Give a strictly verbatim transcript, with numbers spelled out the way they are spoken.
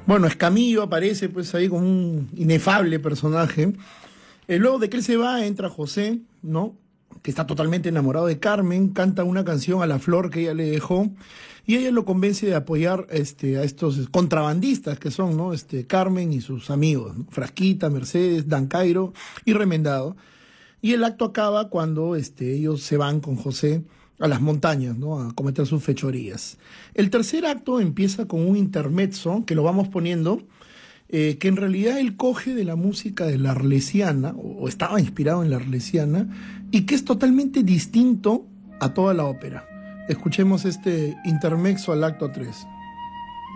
Bueno, Escamillo aparece pues ahí como un inefable personaje. Eh, luego de que él se va, entra José, ¿no? Que está totalmente enamorado de Carmen, canta una canción a la flor que ella le dejó, y ella lo convence de apoyar este, a estos contrabandistas que son, ¿no? Este, Carmen y sus amigos, ¿no? Frasquita, Mercedes, Dan Cairo y Remendado. Y el acto acaba cuando este, ellos se van con José a las montañas, ¿no? A cometer sus fechorías. El tercer acto empieza con un intermezzo que lo vamos poniendo, eh, que en realidad él coge de la música de la Arlesiana, o, o estaba inspirado en la Arlesiana, y que es totalmente distinto a toda la ópera. Escuchemos este intermezzo al acto tres.